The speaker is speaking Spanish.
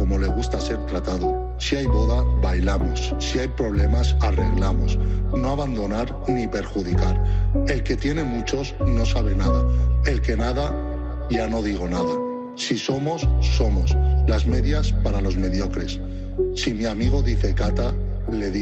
como le gusta ser tratado. Si hay boda, bailamos. Si hay problemas, arreglamos. No abandonar ni perjudicar. El que tiene muchos no sabe nada. El que nada, ya no digo nada. Si somos, somos. Las medias para los mediocres. Si mi amigo dice cata, le digo